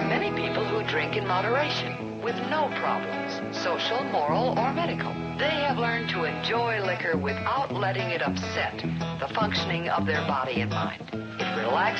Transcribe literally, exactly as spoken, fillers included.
are many people who drink in moderation, with no problems, social, moral, or medical. They have learned to enjoy liquor without letting it upset the functioning of their body and mind. It relaxes